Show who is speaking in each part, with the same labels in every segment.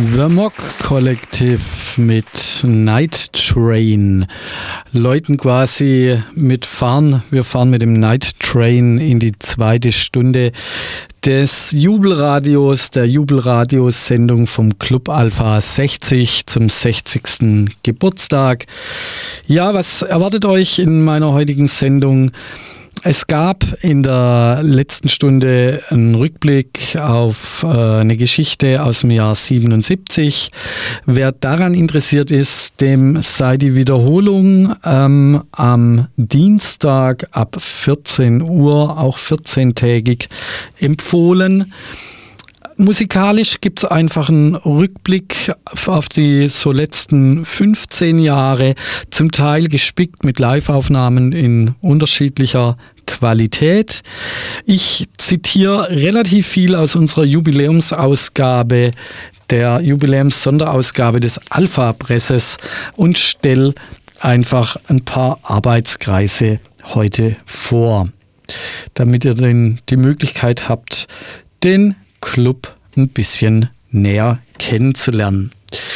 Speaker 1: The Mock Collective mit Night Train. Läuten quasi mit Fahren. Wir fahren mit dem Night Train in die zweite Stunde des Jubelradios, der Jubelradiosendung vom Club Alpha 60 zum 60. Geburtstag. Ja, was erwartet euch in meiner heutigen Sendung? Es gab in der letzten Stunde einen Rückblick auf eine Geschichte aus dem Jahr 77. Wer daran interessiert ist, dem sei die Wiederholung am Dienstag ab 14 Uhr, auch 14-tägig, empfohlen. Musikalisch gibt es einfach einen Rückblick auf die so letzten 15 Jahre, zum Teil gespickt mit Live-Aufnahmen in unterschiedlicher Qualität. Ich zitiere relativ viel aus unserer Jubiläumsausgabe, der Jubiläums-Sonderausgabe des Alpha-Presses und stelle einfach ein paar Arbeitskreise heute vor, damit ihr die Möglichkeit habt, den Club ein bisschen näher kennenzulernen.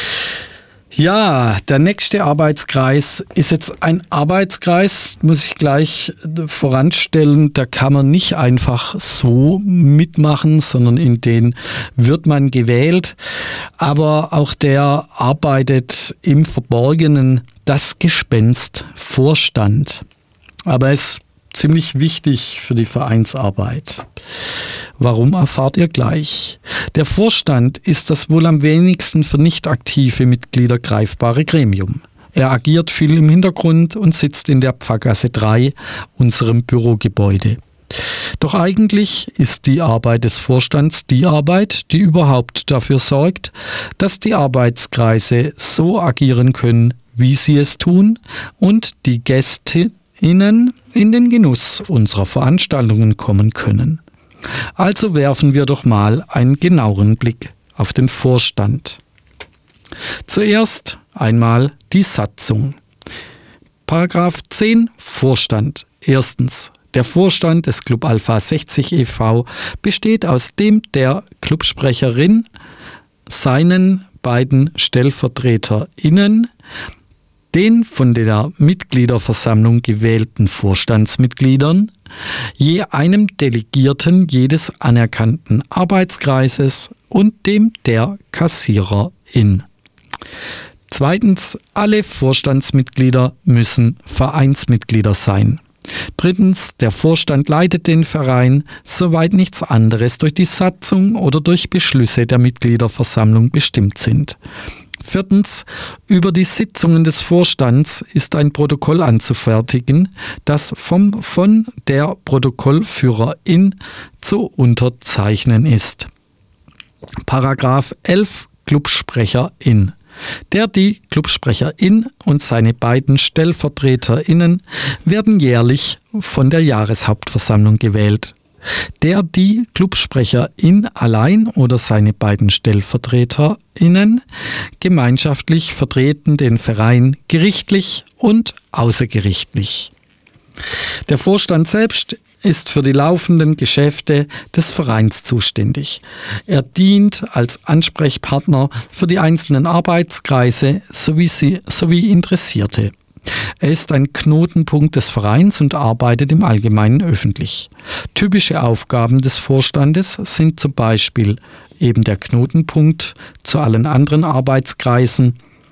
Speaker 1: Ja, der nächste Arbeitskreis ist jetzt ein Arbeitskreis, muss ich gleich voranstellen. Da kann man nicht einfach so mitmachen, sondern in den wird man gewählt. Aber auch der arbeitet im Verborgenen, das Gespenst Vorstand. Aber es ist ziemlich wichtig für die Vereinsarbeit. Warum, erfahrt ihr gleich. Der Vorstand ist das wohl am wenigsten für nicht aktive Mitglieder greifbare Gremium. Er agiert viel im Hintergrund und sitzt in der Pfarrgasse 3, unserem Bürogebäude. Doch eigentlich ist die Arbeit des Vorstands die Arbeit, die überhaupt dafür sorgt, dass die Arbeitskreise so agieren können, wie sie es tun und die GästInnen in den Genuss unserer Veranstaltungen kommen können. Also werfen wir doch mal einen genaueren Blick auf den Vorstand. Zuerst einmal die Satzung. Paragraph 10 Vorstand. Erstens. Der Vorstand des Club Alpha 60 e.V. besteht aus dem der Clubsprecherin, seinen beiden StellvertreterInnen, den von der Mitgliederversammlung gewählten Vorstandsmitgliedern, je einem Delegierten jedes anerkannten Arbeitskreises und dem der Kassiererin. Zweitens, alle Vorstandsmitglieder müssen Vereinsmitglieder sein. Drittens, der Vorstand leitet den Verein, soweit nichts anderes durch die Satzung oder durch Beschlüsse der Mitgliederversammlung bestimmt sind. Viertens, über die Sitzungen des Vorstands ist ein Protokoll anzufertigen, das von der Protokollführerin zu unterzeichnen ist. Paragraph 11 Clubsprecherin. Die Clubsprecherin und seine beiden StellvertreterInnen werden jährlich von der Jahreshauptversammlung gewählt. Die Clubsprecherin allein oder seine beiden StellvertreterInnen gemeinschaftlich vertreten den Verein gerichtlich und außergerichtlich. Der Vorstand selbst ist für die laufenden Geschäfte des Vereins zuständig. Er dient als Ansprechpartner für die einzelnen Arbeitskreise sowie Interessierte. Er ist ein Knotenpunkt des Vereins und arbeitet im Allgemeinen öffentlich. Typische Aufgaben des Vorstandes sind zum Beispiel eben der Knotenpunkt zu allen anderen Arbeitskreisen.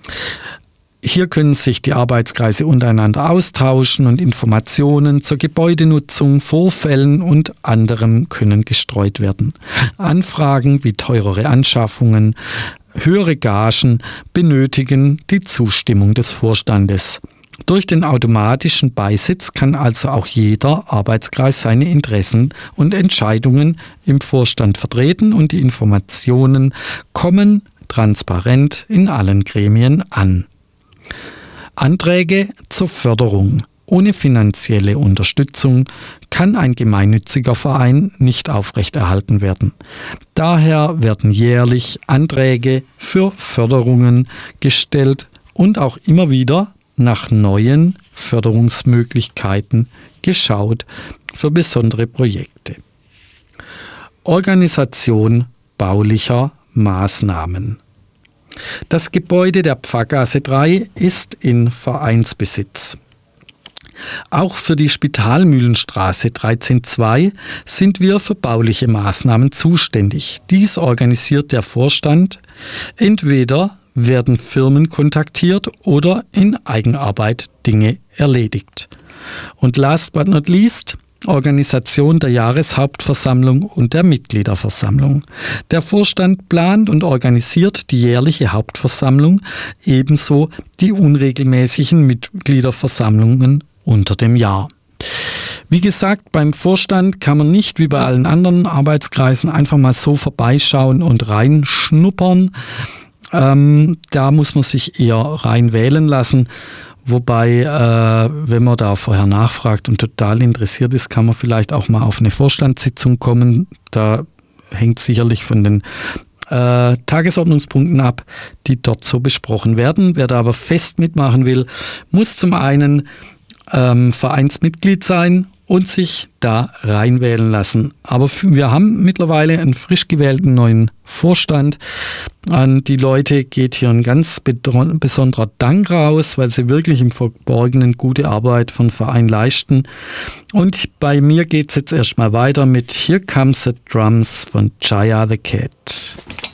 Speaker 1: Hier können sich die Arbeitskreise untereinander austauschen und Informationen zur Gebäudenutzung, Vorfällen und anderem können gestreut werden. Anfragen wie teurere Anschaffungen, höhere Gagen benötigen die Zustimmung des Vorstandes. Durch den automatischen Beisitz kann also auch jeder Arbeitskreis seine Interessen und Entscheidungen im Vorstand vertreten und die Informationen kommen transparent in allen Gremien an. Anträge zur Förderung. Ohne finanzielle Unterstützung kann ein gemeinnütziger Verein nicht aufrechterhalten werden. Daher werden jährlich Anträge für Förderungen gestellt und auch immer wieder nach neuen Förderungsmöglichkeiten geschaut für besondere Projekte. Organisation baulicher Maßnahmen. Das Gebäude der Pfarrgasse 3 ist in Vereinsbesitz. Auch für die Spitalmühlenstraße 13/2 sind wir für bauliche Maßnahmen zuständig. Dies organisiert der Vorstand. Entweder werden Firmen kontaktiert oder in Eigenarbeit Dinge erledigt. Und last but not least, Organisation der Jahreshauptversammlung und der Mitgliederversammlung. Der Vorstand plant und organisiert die jährliche Hauptversammlung, ebenso die unregelmäßigen Mitgliederversammlungen unter dem Jahr. Wie gesagt, beim Vorstand kann man nicht wie bei allen anderen Arbeitskreisen einfach mal so vorbeischauen und reinschnuppern. Da muss man sich eher rein wählen lassen. Wobei, wenn man da vorher nachfragt und total interessiert ist, kann man vielleicht auch mal auf eine Vorstandssitzung kommen. Da hängt sicherlich von den Tagesordnungspunkten ab, die dort so besprochen werden. Wer da aber fest mitmachen will, muss zum einen Vereinsmitglied sein und sich da reinwählen lassen. Aber wir haben mittlerweile einen frisch gewählten neuen Vorstand. An die Leute geht hier ein ganz besonderer Dank raus, weil sie wirklich im Verborgenen gute Arbeit von Verein leisten. Und bei mir geht es jetzt erstmal weiter mit Here Comes the Drums von Jaya the Cat.